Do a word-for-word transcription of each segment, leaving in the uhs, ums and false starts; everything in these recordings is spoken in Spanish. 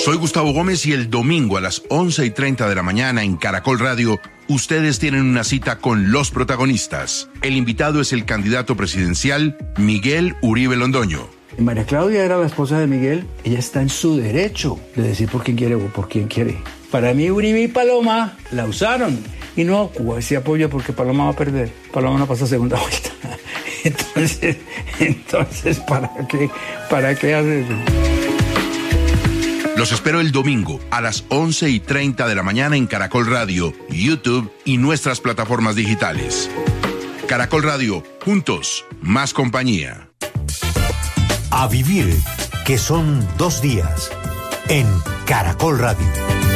Soy Gustavo Gómez y el domingo a las once y treinta de la mañana en Caracol Radio, ustedes tienen una cita con los protagonistas. El invitado es el candidato presidencial Miguel Uribe Londoño. María Claudia era la esposa de Miguel. Ella está en su derecho de decir por quién quiere o por quién quiere. Para mí, Uribe y Paloma la usaron. Y no, Cuba sí apoya porque Paloma va a perder. Paloma no pasa segunda vuelta. Entonces, entonces ¿para qué, para qué hacer eso? Los espero el domingo a las once y treinta de la mañana en Caracol Radio, YouTube y nuestras plataformas digitales. Caracol Radio, juntos, más compañía. A vivir, que son dos días, en Caracol Radio.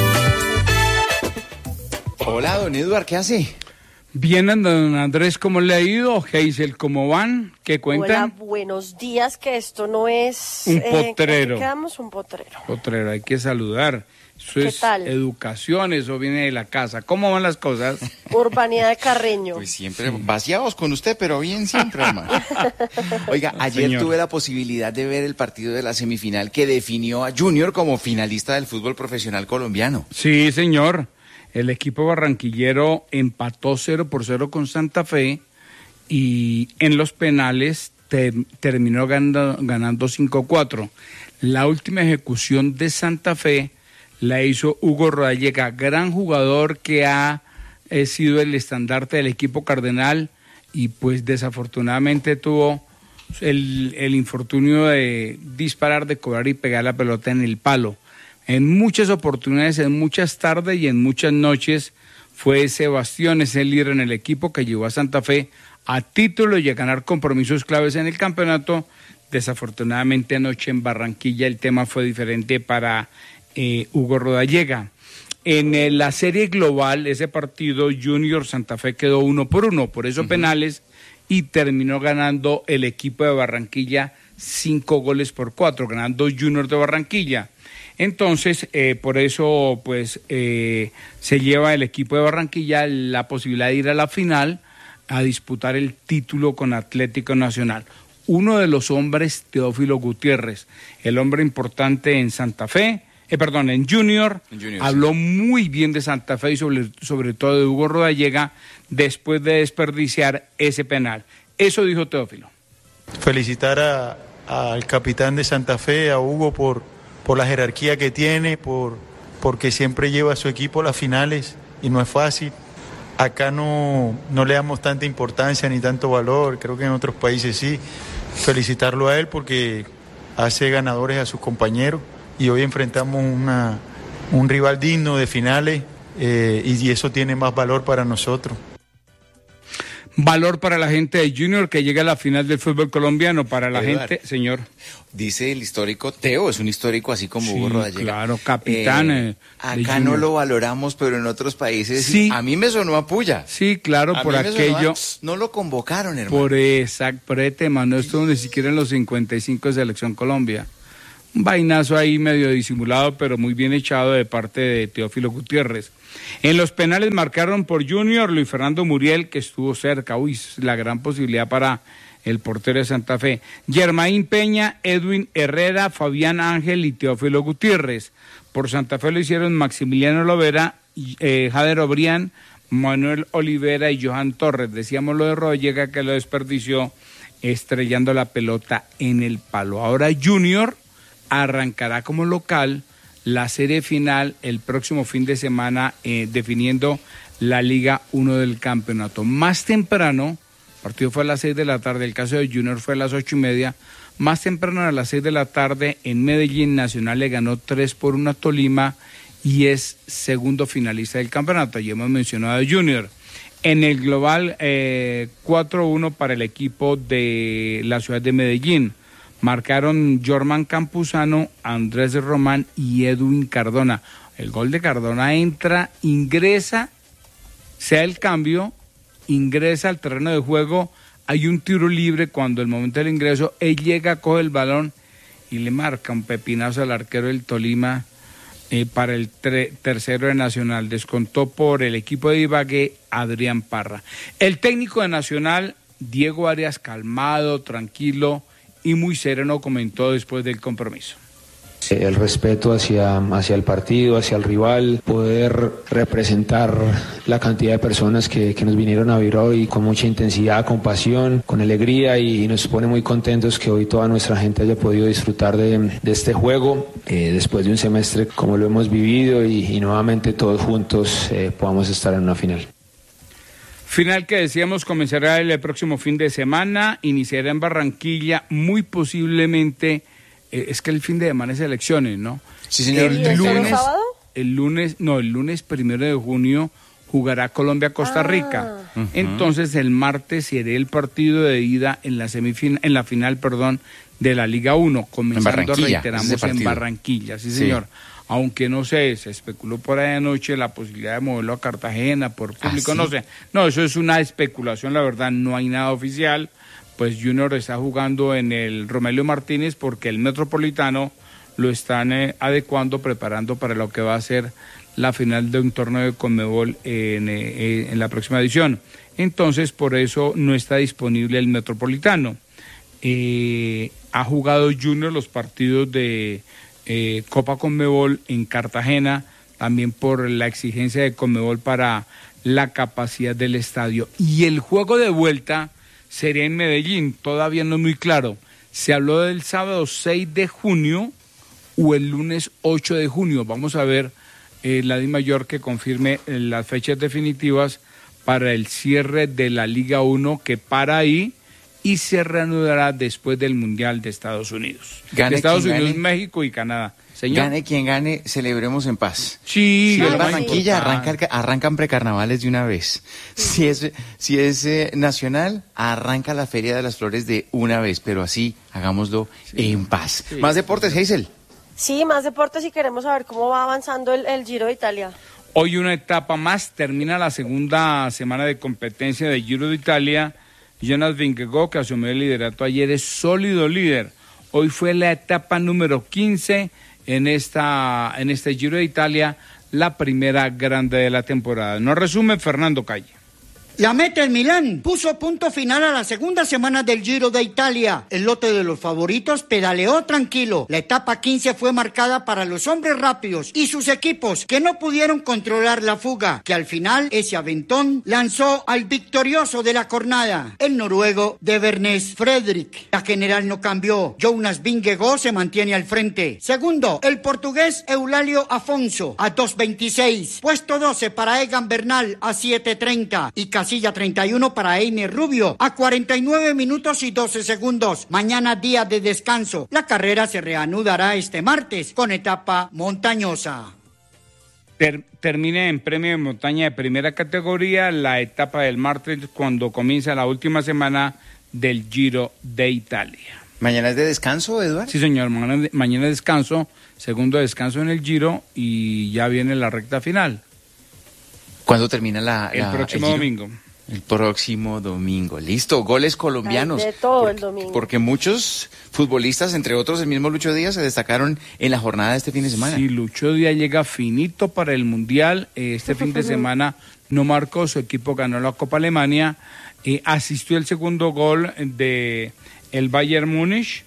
Hola, don Eduard, ¿qué hace? Bien, don Andrés, ¿cómo le ha ido? Geisel, ¿cómo van? ¿Qué cuentan? Hola, buenos días, que esto no es... Un potrero. Eh, quedamos un potrero. Potrero, hay que saludar. Eso ¿Qué es tal? Educación, eso viene de la casa. ¿Cómo van las cosas? Urbanidad de Carreño. Pues siempre sí. Vaciados con usted, pero bien siempre, hermano. Oiga, ayer Señor. tuve la posibilidad de ver el partido de la semifinal que definió a Junior como finalista del fútbol profesional colombiano. Sí, señor. El equipo barranquillero empató cero por cero con Santa Fe y en los penales ter, terminó ganando, ganando cinco cuatro. La última ejecución de Santa Fe la hizo Hugo Rodallega, gran jugador que ha eh, sido el estandarte del equipo cardenal y pues desafortunadamente tuvo el, el infortunio de disparar, de cobrar y pegar la pelota en el palo. En muchas oportunidades, en muchas tardes y en muchas noches fue ese bastión, ese líder en el equipo que llevó a Santa Fe a título y a ganar compromisos claves en el campeonato. Desafortunadamente anoche en Barranquilla el tema fue diferente para eh, Hugo Rodallega. En eh, la serie global, ese partido Junior Santa Fe quedó uno por uno, por esos uh-huh. penales, y terminó ganando el equipo de Barranquilla cinco goles por cuatro, ganando Junior de Barranquilla. Entonces, eh, por eso, pues, eh, se lleva el equipo de Barranquilla la posibilidad de ir a la final a disputar el título con Atlético Nacional. Uno de los hombres, Teófilo Gutiérrez, el hombre importante en Santa Fe, eh, perdón, en Junior, en Junior habló sí. muy bien de Santa Fe y sobre, sobre todo de Hugo Rodallega después de desperdiciar ese penal. Eso dijo Teófilo. Felicitar a, al capitán de Santa Fe, a Hugo, por... por la jerarquía que tiene, por porque siempre lleva a su equipo a las finales y no es fácil. Acá no, no le damos tanta importancia ni tanto valor, creo que en otros países sí. Felicitarlo a él porque hace ganadores a sus compañeros y hoy enfrentamos una, un rival digno de finales eh, y eso tiene más valor para nosotros. Valor para la gente de Junior que llega a la final del fútbol colombiano, para la Eduard, gente, señor. Dice el histórico, Teo es un histórico así como sí, Hugo Rodallega. Claro, capitán. Eh, acá no lo valoramos, pero en otros países sí. A mí me sonó a puya. Sí, claro, a por aquello. A, no lo convocaron, hermano. Por esa, por ese tema, no estuvo ni siquiera en los cincuenta y cinco de Selección Colombia. Un vainazo ahí medio disimulado, pero muy bien echado de parte de Teófilo Gutiérrez. En los penales marcaron por Junior Luis Fernando Muriel, que estuvo cerca. Uy, la gran posibilidad para el portero de Santa Fe. Germain Peña, Edwin Herrera, Fabián Ángel y Teófilo Gutiérrez. Por Santa Fe lo hicieron Maximiliano Lovera, eh, Jader Obrián, Manuel Olivera y Johan Torres. Decíamos lo de Rodallega que lo desperdició estrellando la pelota en el palo. Ahora Junior arrancará como local la serie final el próximo fin de semana, eh, definiendo la Liga uno del campeonato. Más temprano, el partido fue a las seis de la tarde, el caso de Junior fue a las ocho y media, más temprano a las seis de la tarde en Medellín, Nacional le ganó tres por uno a Tolima y es segundo finalista del campeonato. Ya hemos mencionado a Junior. En el global, eh, cuatro uno para el equipo de la ciudad de Medellín. Marcaron Jorman Campuzano, Andrés Román y Edwin Cardona. El gol de Cardona entra, ingresa, sea el cambio, ingresa al terreno de juego, hay un tiro libre cuando el momento del ingreso, él llega, coge el balón y le marca un pepinazo al arquero del Tolima eh, para el tre- tercero de Nacional. Descontó por el equipo de Ibagué Adrián Parra. El técnico de Nacional, Diego Arias, calmado, tranquilo y muy sereno, comentó después del compromiso. el respeto hacia, hacia el partido, hacia el rival, poder representar la cantidad de personas que, que nos vinieron a ver hoy con mucha intensidad, con pasión, con alegría, y, y nos pone muy contentos que hoy toda nuestra gente haya podido disfrutar de, de este juego eh, después de un semestre como lo hemos vivido, y, y nuevamente todos juntos eh, podamos estar en una final. Final que decíamos comenzará el próximo fin de semana, iniciará en Barranquilla, muy posiblemente, eh, es que el fin de semana es elecciones, ¿no? Sí, señor. ¿Y El el lunes, sábado? el lunes, no, el lunes primero de junio jugará Colombia-Costa Rica. Ah. Uh-huh. Entonces el martes será el partido de ida en la semifina, en la final, perdón, de la Liga uno, comenzando, reiteramos, en Barranquilla, sí, señor. Sí. Aunque no sé, se especuló por ahí anoche la posibilidad de moverlo a Cartagena por público, ¿Ah, sí? no sé. No, eso es una especulación, la verdad, no hay nada oficial. Pues Junior está jugando en el Romelio Martínez porque el Metropolitano lo están eh, adecuando, preparando para lo que va a ser la final de un torneo de Conmebol en, eh, en la próxima edición. Entonces, por eso no está disponible el Metropolitano. Eh, ha jugado Junior los partidos de eh, Copa Conmebol en Cartagena, también por la exigencia de Conmebol para la capacidad del estadio. Y el juego de vuelta sería en Medellín, todavía no es muy claro. Se habló del sábado seis de junio o el lunes ocho de junio. Vamos a ver eh, la DIMAYOR que confirme eh, las fechas definitivas para el cierre de la Liga uno, que para ahí y se reanudará después del Mundial de Estados Unidos. Gane de Estados quien Unidos, gane, México y Canadá. Señor. Gane quien gane, celebremos en paz. Sí, si es es Barranquilla, importante. arranca, arrancan precarnavales de una vez. Si es, si es eh, nacional, arranca la Feria de las Flores de una vez, pero así hagámoslo sí. en paz. Sí. Más deportes, Hazel. Sí, más deportes, y queremos saber cómo va avanzando el, el Giro de Italia. Hoy una etapa más, termina la segunda semana de competencia del Giro de Italia. Jonas Vingegaard, que asumió el liderato ayer, es sólido líder. Hoy fue la etapa número quince en esta en este Giro de Italia, la primera grande de la temporada. Nos resume Fernando Calle. La meta en Milán puso punto final a la segunda semana del Giro de Italia. El lote de los favoritos pedaleó tranquilo. La etapa quince fue marcada para los hombres rápidos y sus equipos, que no pudieron controlar la fuga, que al final ese aventón lanzó al victorioso de la jornada, el noruego de Bernés Fredrik. La general no cambió. Jonas Vingegaard se mantiene al frente. Segundo, el portugués Eulalio Afonso a dos veintiséis. Puesto doce para Egan Bernal a siete treinta y Casilla treinta y uno para Einer Rubio a cuarenta y nueve minutos y doce segundos. Mañana día de descanso. La carrera se reanudará este martes con etapa montañosa. Ter, termina en premio de montaña de primera categoría la etapa del martes, cuando comienza la última semana del Giro de Italia. ¿Mañana es de descanso, Eduardo? Sí, señor, mañana, mañana es descanso, segundo descanso en el Giro, y ya viene la recta final. ¿Cuándo termina la, el la próximo el domingo? El próximo domingo. Listo, goles colombianos. Ay, de todo porque, el domingo. Porque muchos futbolistas, entre otros el mismo Lucho Díaz, se destacaron en la jornada de este fin de semana. Sí, Lucho Díaz llega finito para el Mundial. Este fin de semana no marcó, su equipo ganó la Copa Alemania. Eh, asistió el segundo gol de el Bayern Múnich,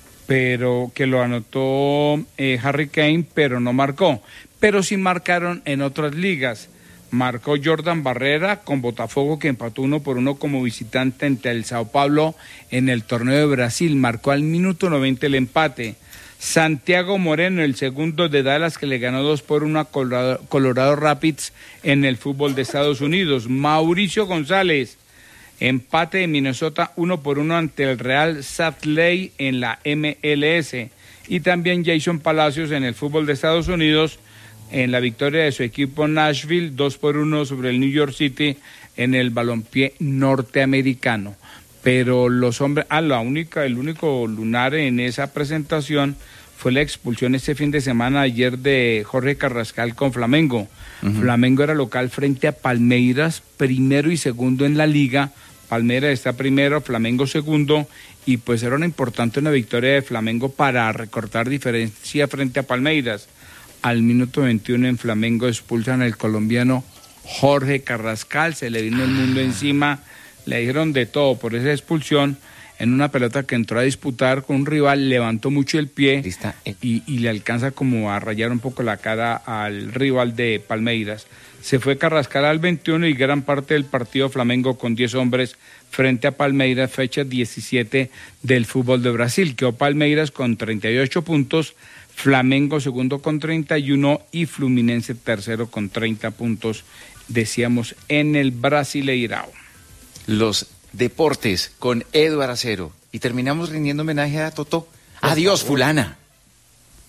pero que lo anotó eh, Harry Kane, pero no marcó. Pero sí marcaron en otras ligas. Marcó Jordan Barrera con Botafogo, que empató uno por uno como visitante ante el Sao Paulo en el torneo de Brasil. Marcó al minuto noventa el empate. Santiago Moreno, el segundo de Dallas, que le ganó dos por uno a Colorado, Colorado Rapids en el fútbol de Estados Unidos. Mauricio González, empate de Minnesota uno por uno ante el Real Salt Lake en la M L S. Y también Jason Palacios en el fútbol de Estados Unidos, en la victoria de su equipo Nashville, dos por uno sobre el New York City en el balompié norteamericano. Pero los hombres, ah, la única, el único lunar en esa presentación fue la expulsión este fin de semana ayer de Jorge Carrascal con Flamengo. Uh-huh. Flamengo era local frente a Palmeiras, primero y segundo en la liga. Palmeiras está primero, Flamengo segundo, y pues era una importante una victoria de Flamengo para recortar diferencia frente a Palmeiras. Al minuto veintiuno en Flamengo expulsan al colombiano Jorge Carrascal, se le vino el mundo encima, le dijeron de todo por esa expulsión. en una pelota que entró a disputar con un rival, levantó mucho el pie y, y le alcanza como a rayar un poco la cara al rival de Palmeiras. Se fue Carrascal al veintiuno y gran parte del partido Flamengo con diez hombres frente a Palmeiras, fecha diecisiete del fútbol de Brasil. Quedó Palmeiras con treinta y ocho puntos, Flamengo segundo con treinta y uno y Fluminense tercero con treinta puntos, decíamos, en el Brasileirao. Los deportes con Eduardo Acero. Y terminamos rindiendo homenaje a Totó. Adiós, fulana.